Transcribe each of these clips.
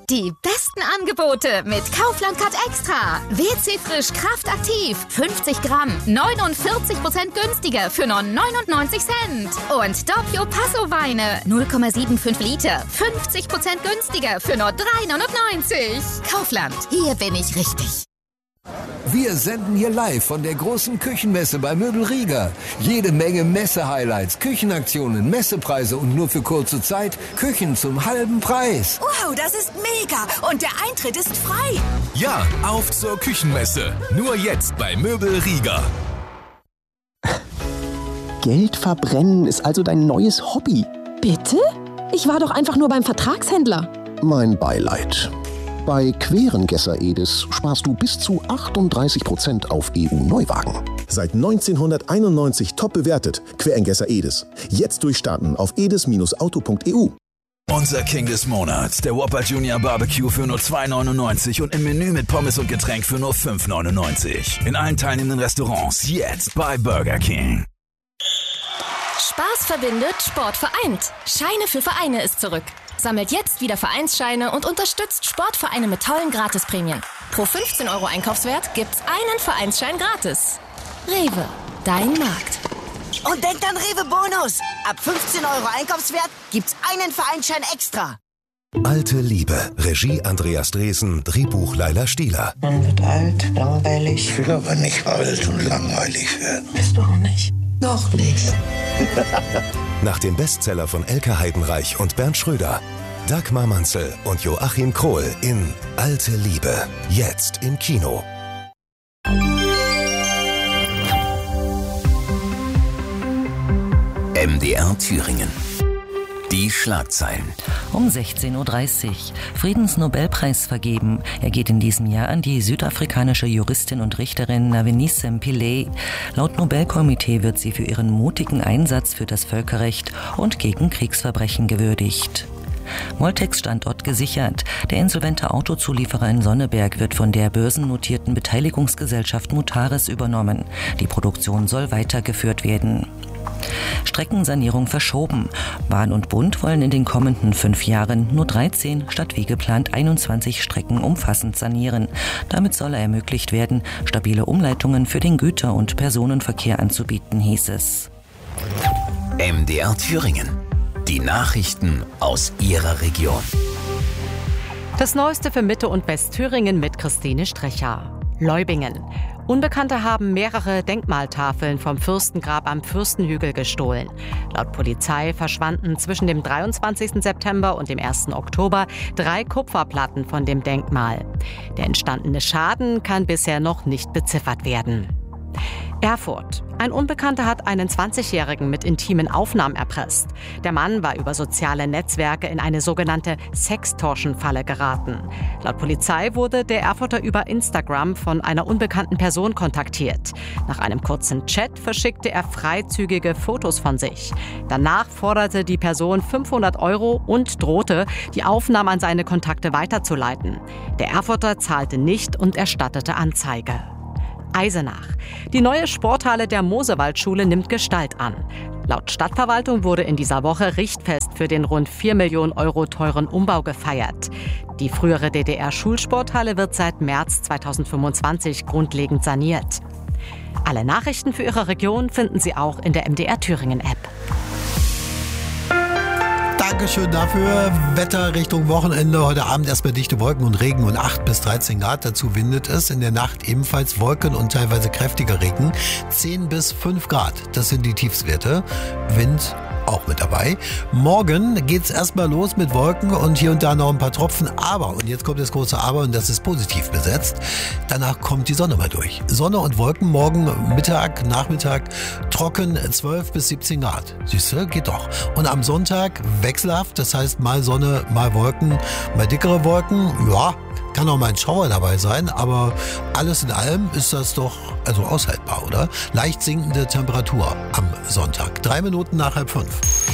Die besten Angebote mit Kaufland Cut Extra. WC Frisch Kraft Aktiv. 50 Gramm. 49% günstiger für nur 99 Cent. Und Doppio Passo Weine. 0,75 Liter. 50% günstiger für nur 3,99. Kaufland. Hier bin ich richtig. Wir senden hier live von der großen Küchenmesse bei Möbel Rieger. Jede Menge Messe-Highlights, Küchenaktionen, Messepreise und nur für kurze Zeit Küchen zum halben Preis. Wow, das ist mega! Und der Eintritt ist frei. Ja, auf zur Küchenmesse. Nur jetzt bei Möbel Rieger. Geld verbrennen ist also dein neues Hobby. Bitte? Ich war doch einfach nur beim Vertragshändler. Mein Beileid. Bei Querengesser Edis sparst du bis zu 38% auf EU-Neuwagen. Seit 1991 top bewertet. Querengesser Edis. Jetzt durchstarten auf edis-auto.eu. Unser King des Monats, der Whopper Junior Barbecue für nur 2,99 und im Menü mit Pommes und Getränk für nur 5,99. In allen teilnehmenden Restaurants jetzt bei Burger King. Spaß verbindet, Sport vereint. Scheine für Vereine ist zurück. Sammelt jetzt wieder Vereinsscheine und unterstützt Sportvereine mit tollen Gratisprämien. Pro 15 € Einkaufswert gibt's einen Vereinsschein gratis. Rewe, dein Markt. Und denkt an Rewe Bonus. Ab 15 € Einkaufswert gibt's einen Vereinsschein extra. Alte Liebe. Regie Andreas Dresen. Drehbuch Laila Stieler. Man wird alt, langweilig. Ich will aber nicht alt und langweilig werden. Bist du auch nicht. Noch nicht. Nach dem Bestseller von Elke Heidenreich und Bernd Schröder. Dagmar Manzel und Joachim Krohl in Alte Liebe. Jetzt im Kino. MDR Thüringen. Die Schlagzeilen. Um 16:30 Uhr. Friedensnobelpreis vergeben. Er geht in diesem Jahr an die südafrikanische Juristin und Richterin Navenise Pillay. Laut Nobelkomitee wird sie für ihren mutigen Einsatz für das Völkerrecht und gegen Kriegsverbrechen gewürdigt. Moltex-Standort gesichert. Der insolvente Autozulieferer in Sonneberg wird von der börsennotierten Beteiligungsgesellschaft Mutares übernommen. Die Produktion soll weitergeführt werden. Streckensanierung verschoben. Bahn und Bund wollen in den kommenden 5 Jahren nur 13 statt wie geplant 21 Strecken umfassend sanieren. Damit soll ermöglicht werden, stabile Umleitungen für den Güter- und Personenverkehr anzubieten, hieß es. MDR Thüringen. Die Nachrichten aus Ihrer Region. Das Neueste für Mitte- und Westthüringen mit Christine Strecher. Leubingen. Unbekannte haben mehrere Denkmaltafeln vom Fürstengrab am Fürstenhügel gestohlen. Laut Polizei verschwanden zwischen dem 23. September und dem 1. Oktober 3 Kupferplatten von dem Denkmal. Der entstandene Schaden kann bisher noch nicht beziffert werden. Erfurt. Ein Unbekannter hat einen 20-Jährigen mit intimen Aufnahmen erpresst. Der Mann war über soziale Netzwerke in eine sogenannte Sextortion-Falle geraten. Laut Polizei wurde der Erfurter über Instagram von einer unbekannten Person kontaktiert. Nach einem kurzen Chat verschickte er freizügige Fotos von sich. Danach forderte die Person 500 € und drohte, die Aufnahmen an seine Kontakte weiterzuleiten. Der Erfurter zahlte nicht und erstattete Anzeige. Eisenach. Die neue Sporthalle der Mosewaldschule nimmt Gestalt an. Laut Stadtverwaltung wurde in dieser Woche Richtfest für den rund 4 Millionen € teuren Umbau gefeiert. Die frühere DDR-Schulsporthalle wird seit März 2025 grundlegend saniert. Alle Nachrichten für Ihre Region finden Sie auch in der MDR Thüringen-App. Dankeschön dafür. Wetter Richtung Wochenende. Heute Abend erstmal dichte Wolken und Regen und 8 bis 13 Grad. Dazu windet es. In der Nacht ebenfalls Wolken und teilweise kräftiger Regen. 10 bis 5 Grad. Das sind die Tiefstwerte. Wind auch mit dabei. Morgen geht's erstmal los mit Wolken und hier und da noch ein paar Tropfen. Aber, und jetzt kommt das große Aber, und das ist positiv besetzt, danach kommt die Sonne mal durch. Sonne und Wolken morgen Mittag, Nachmittag trocken 12 bis 17 Grad. Siehst du, geht doch. Und am Sonntag wechselhaft, das heißt mal Sonne, mal Wolken, mal dickere Wolken. Ja, kann auch mal ein Schauer dabei sein, aber alles in allem ist das doch also aushaltbar, oder? Leicht sinkende Temperatur am Sonntag. 3 Minuten nach 4:30.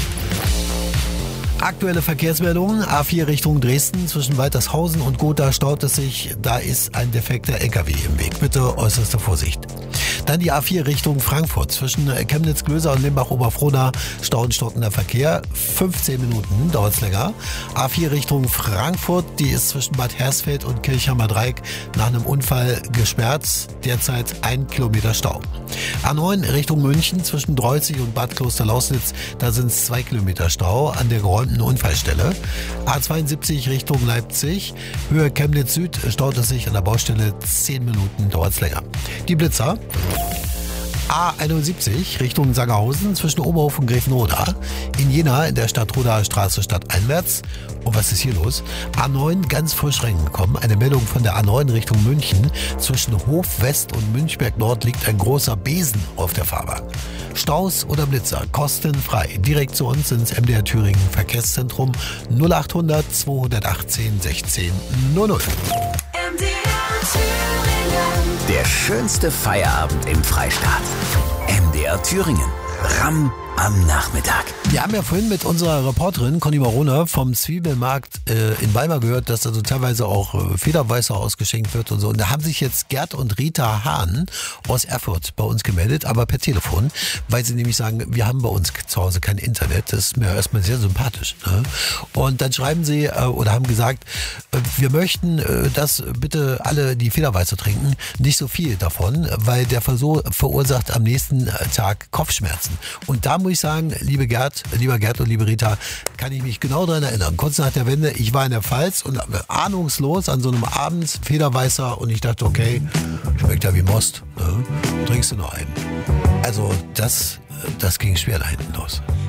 Aktuelle Verkehrsmeldungen. A4 Richtung Dresden. Zwischen Waltershausen und Gotha staut es sich. Da ist ein defekter LKW im Weg. Bitte äußerste Vorsicht. Dann die A4 Richtung Frankfurt. Zwischen Chemnitz-Glöser und Limbach-Oberfrohna Stau und stockender Verkehr. 15 Minuten dauert es länger. A4 Richtung Frankfurt, die ist zwischen Bad Hersfeld und Kirchheimer Dreieck nach einem Unfall gesperrt. Derzeit 1 Kilometer Stau. A9 Richtung München zwischen Dreuzig und Bad Klosterlausnitz. Da sind es 2 Kilometer Stau an der geräumten Unfallstelle. A72 Richtung Leipzig. Höhe Chemnitz Süd staut es sich an der Baustelle. 10 Minuten dauert es länger. Die Blitzer. A71 Richtung Sangerhausen zwischen Oberhof und Grevenroda. In Jena in der Stadtrodaer Straße stadteinwärts. Und was ist hier los? A9 ganz frisch reingekommen. Eine Meldung von der A9 Richtung München. Zwischen Hof West und Münchberg Nord liegt ein großer Besen auf der Fahrbahn. Staus oder Blitzer, kostenfrei. Direkt zu uns ins MDR Thüringen Verkehrszentrum 0800 218 16 00. Der schönste Feierabend im Freistaat. MDR Thüringen. Ramm am Nachmittag. Wir haben ja vorhin mit unserer Reporterin Conny Marona vom Zwiebelmarkt in Weimar gehört, dass da so teilweise auch Federweißer ausgeschenkt wird und so. Und da haben sich jetzt Gerd und Rita Hahn aus Erfurt bei uns gemeldet, aber per Telefon, weil sie nämlich sagen, wir haben bei uns zu Hause kein Internet. Das ist mir erstmal sehr sympathisch. Ne? Und dann schreiben sie oder haben gesagt, wir möchten, dass bitte alle, die Federweißer trinken, nicht so viel davon, weil der Versuch verursacht am nächsten Tag Kopfschmerzen. Und da muss ich sagen, lieber Gerd und liebe Rita, kann ich mich genau daran erinnern. Kurz nach der Wende, ich war in der Pfalz und ahnungslos an so einem Abend Federweißer und ich dachte, okay, schmeckt ja wie Most, ne? Trinkst du noch einen. Also das ging schwer da hinten los.